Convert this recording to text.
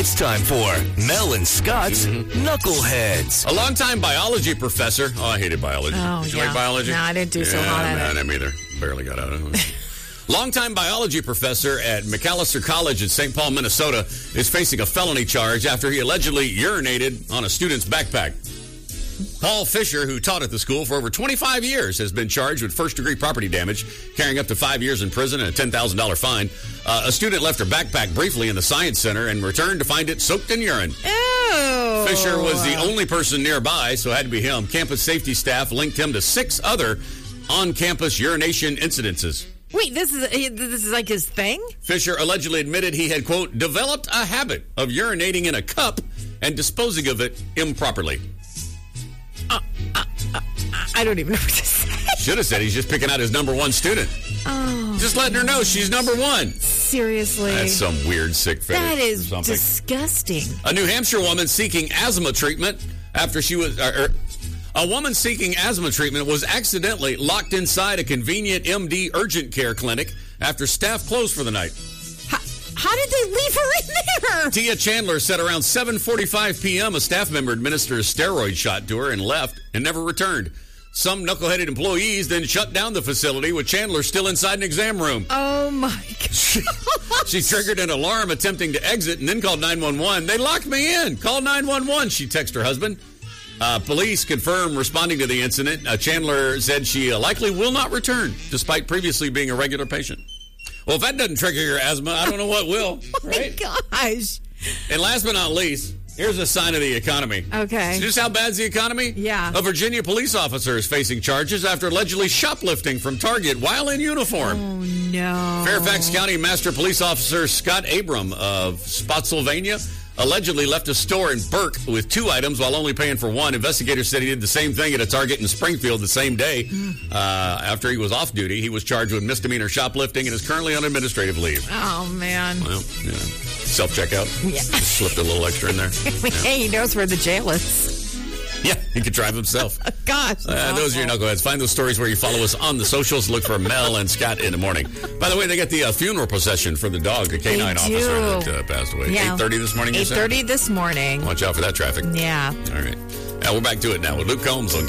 It's time for Mel and Scott's Knuckleheads. A longtime biology professor. Oh, I hated biology. Oh, Did you yeah. like biology? No, I didn't do so hot at it. I either. Barely got out of it. Longtime biology professor at McAllister College in St. Paul, Minnesota, is facing a felony charge after he allegedly urinated on a student's backpack. Paul Fisher, who taught at the school for over 25 years, has been charged with first-degree property damage, carrying up to 5 years in prison and a $10,000 fine. A student left her backpack briefly in the Science Center and returned to find it soaked in urine. Ew. Fisher was the only person nearby, so it had to be him. Campus safety staff linked him to 6 other on-campus urination incidences. Wait, this is like his thing? Fisher allegedly admitted he had, quote, developed a habit of urinating in a cup and disposing of it improperly. I don't even know what to say. Should have said he's just picking out his number one student. Oh, Just letting her know she's number one. seriously. That's some weird sick fetish. That is or something. disgusting. A New Hampshire woman seeking asthma treatment after she was... a woman seeking asthma treatment was accidentally locked inside a convenient MD urgent care clinic after staff closed for the night. How did they leave her in there? Tia Chandler said around 7:45 p.m. a staff member administered a steroid shot to her and left and never returned. Some knuckleheaded employees then shut down the facility with Chandler still inside an exam room. Oh, my God. She triggered an alarm attempting to exit and then called 911. They locked me in. Call 911, she texted her husband. Police confirmed responding to the incident. Chandler said she likely will not return, despite previously being a regular patient. Well, if that doesn't trigger your asthma, I don't know what will. Right? Oh, my gosh. And last but not least, here's a sign of the economy. Okay. So just how bad's the economy? Yeah. A Virginia police officer is facing charges after allegedly shoplifting from Target while in uniform. Oh, no. Fairfax County Master Police Officer Scott Abram of Spotsylvania allegedly left a store in Burke with 2 items while only paying for 1. Investigators said he did the same thing at a Target in Springfield the same day. After he was off duty, he was charged with misdemeanor shoplifting and is currently on administrative leave. Oh, man. Well, yeah. Self-checkout. Yeah. Just slipped a little extra in there. Hey, he knows where the jail is. Yeah, he could drive himself. Gosh. Those are your knuckleheads. Find those stories where you follow us on the socials. Look for Mel and Scott in the morning. By the way, they got the funeral procession for the dog, the canine officer that passed away. Yeah. 8:30 this morning, you said? 8:30 this morning. Watch out for that traffic. Yeah. All right. Now we're back to it now with Luke Combs on